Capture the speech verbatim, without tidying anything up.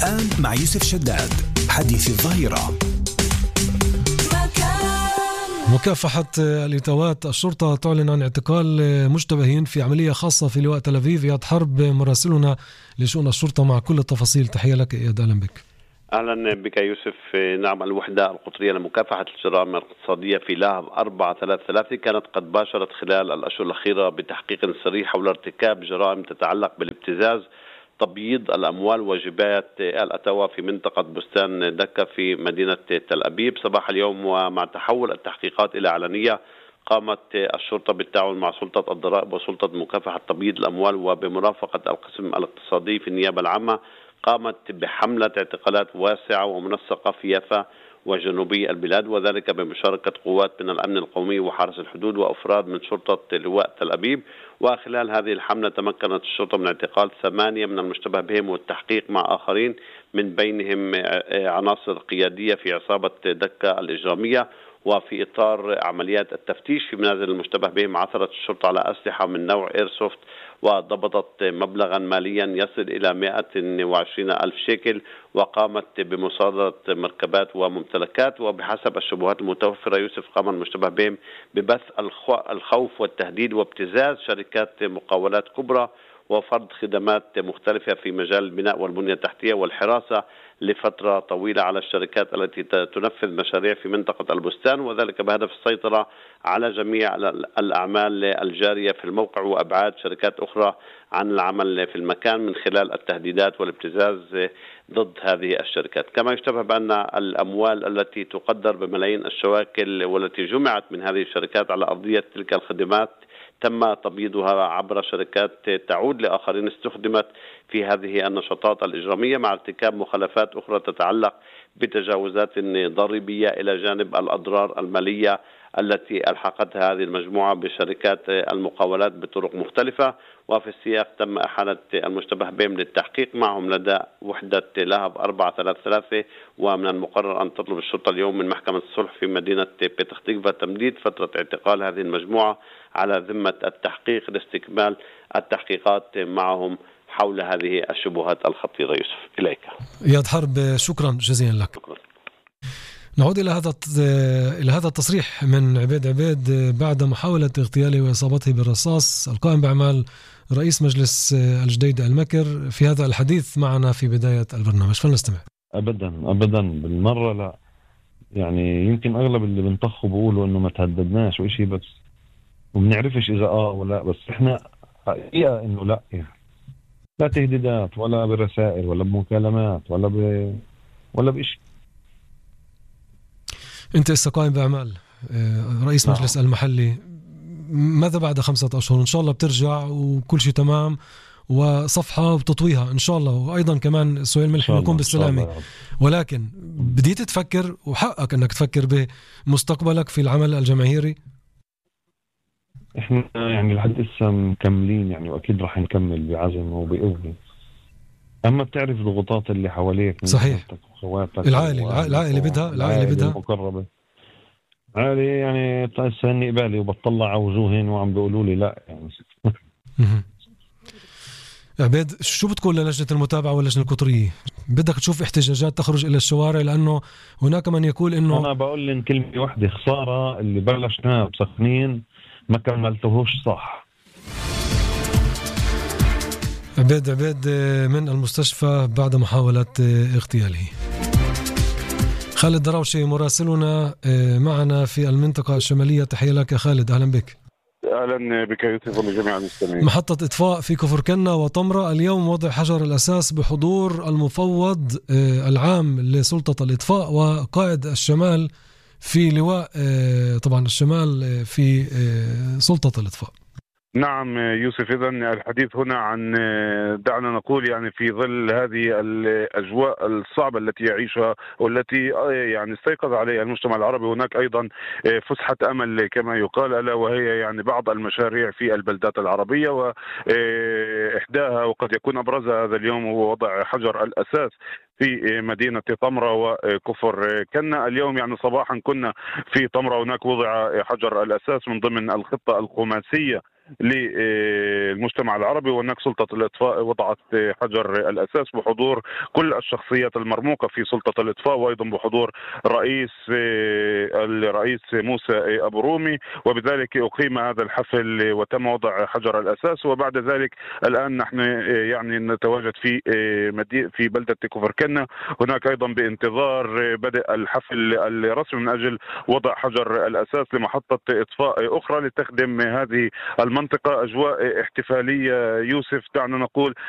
الآن مع يوسف شداد حديث الظهيرة. مكافحة الإتاوات، الشرطة تعلن عن اعتقال مشتبهين في عملية خاصة في لواء تل أبيب. إياد حرب مراسلنا لشؤون الشرطة مع كل التفاصيل. تحية لك إياد، أهلا بك. أهلا بك يوسف. نعم، الوحدة القطرية لمكافحة الجرائم الاقتصادية في لاهب أربعة ثلاثة ثلاثة كانت قد باشرت خلال الأشهر الأخيرة بتحقيق سري حول ارتكاب جرائم تتعلق بالابتزاز، تبييض الأموال وجباية الأتاوة في منطقة بستان دكة في مدينة تل أبيب صباح اليوم. ومع تحول التحقيقات إلى علنية، قامت الشرطة بالتعاون مع سلطة الضرائب وسلطة مكافحة تبييض الأموال وبمرافقة القسم الاقتصادي في النيابة العامة، قامت بحملة اعتقالات واسعة ومنسقة في يافا وجنوبي البلاد، وذلك بمشاركة قوات من الأمن القومي وحرس الحدود وأفراد من شرطة لواء تل أبيب. وخلال هذه الحملة تمكنت الشرطة من اعتقال ثمانية من المشتبه بهم والتحقيق مع آخرين من بينهم عناصر قيادية في عصابة دكة الإجرامية. وفي إطار عمليات التفتيش في منازل المشتبه بهم، عثرت الشرطة على أسلحة من نوع إيرسوفت وضبطت مبلغا ماليا يصل إلى مئة وعشرين ألف شيكل، وقامت بمصادرة مركبات وممتلكات. وبحسب الشبهات المتوفرة يوسف، قام المشتبه بهم ببث الخوف والتهديد وابتزاز شركات مقاولات كبرى وفرض خدمات مختلفة في مجال البناء والبنية التحتية والحراسة لفترة طويلة على الشركات التي تنفذ مشاريع في منطقة البستان، وذلك بهدف السيطرة على جميع الأعمال الجارية في الموقع وأبعاد شركات أخرى عن العمل في المكان من خلال التهديدات والابتزاز ضد هذه الشركات. كما يشتبه بأن الأموال التي تقدر بملايين الشواكل والتي جمعت من هذه الشركات على أرضية تلك الخدمات تم تبييضها عبر شركات تعود لآخرين استخدمت في هذه النشاطات الإجرامية، مع ارتكاب مخالفات أخرى تتعلق بتجاوزات ضريبية إلى جانب الأضرار المالية التي ألحقتها هذه المجموعة بشركات المقاولات بطرق مختلفة. وفي السياق تم إحالة المشتبه بهم للتحقيق معهم لدى وحدة لاهب أربعة ثلاثة ثلاثة. ومن المقرر أن تطلب الشرطة اليوم من محكمة الصلح في مدينة بيتر تيكفا تمديد فترة اعتقال هذه المجموعة على ذمة التحقيق لاستكمال التحقيقات معهم حول هذه الشبهات الخطيرة. يوسف، إليك. إياد حرب، شكرا جزيلا لك. شكرا. نعود إلى هذا إلى هذا التصريح من عبيد عبيد بعد محاولة اغتياله وإصابته بالرصاص القائم بأعمال رئيس مجلس الجديد المكر. في هذا الحديث معنا في بداية البرنامج، فلنستمع. أبدا أبدا بالمرة لا، يعني يمكن أغلب اللي بنطخوا بيقولوا إنه ما تهددناش وإشي، بس وبنعرفش إذا آه ولا، بس إحنا حقيقة إنه لا، يعني لا تهديدات ولا برسائل ولا بمكالمات ولا ب ولا بإشي. أنت إسا قائم بأعمال رئيس نعم. مجلس المحلي، ماذا بعد خمسة أشهر؟ إن شاء الله بترجع وكل شيء تمام وصفحة بتطويها إن شاء الله، وأيضا كمان سهيل ملحم يكون بالسلامة. ولكن بديت تفكر، وحقك أنك تفكر بمستقبلك في العمل الجماهيري. إحنا يعني لحد لسه مكملين يعني، وأكيد راح نكمل بعزم وبقوة. أما بتعرف ضغوطات اللي حواليك من صحيح، العائلة العائلة بدها العائلة بدها المقربة عائلة يعني تسهني قبالي وبطلع على وجوهين وعم بيقولوا لي لا يعني. عبيد، شو بتقول للجنة المتابعة واللجنة القطرية؟ بدك تشوف احتجاجات تخرج إلى الشوارع؟ لأنه هناك من يقول إنه أنا بقول لهم كلمة واحدة: خسارة اللي بلشناه بسخنين ما كملتهوش صح. عبيد عبيد من المستشفى بعد محاولة اغتياله. خالد دراوشي مراسلنا معنا في المنطقة الشمالية. تحية لك يا خالد، أهلا بك. أهلا بك يوسف وجميع المستمعين. محطة إطفاء في كفر كنا وطمرة اليوم وضع حجر الأساس بحضور المفوض العام لسلطة الإطفاء وقائد الشمال في لواء طبعا الشمال في سلطة الإطفاء. نعم يوسف، إذن الحديث هنا عن، دعنا نقول يعني في ظل هذه الأجواء الصعبة التي يعيشها والتي يعني استيقظ عليها المجتمع العربي، هناك أيضا فسحة أمل كما يقال، ألا وهي يعني بعض المشاريع في البلدات العربية، وإحداها وقد يكون أبرزها هذا اليوم هو وضع حجر الأساس في مدينة طمرة وكفر كنا. اليوم يعني صباحا كنا في طمرة، هناك وضع حجر الأساس من ضمن الخطة الخماسية للمجتمع العربي، وهناك سلطة الإطفاء وضعت حجر الأساس بحضور كل الشخصيات المرموقة في سلطة الإطفاء، وأيضا بحضور رئيس الرئيس موسى أبو رومي، وبذلك أقيم هذا الحفل وتم وضع حجر الأساس. وبعد ذلك الآن نحن يعني نتواجد في في بلدة كفركنة، هناك أيضا بانتظار بدء الحفل الرسمي من أجل وضع حجر الأساس لمحطة إطفاء أخرى لتخدم هذه المنطقة. أجواء احتفالية يوسف، دعنا نقول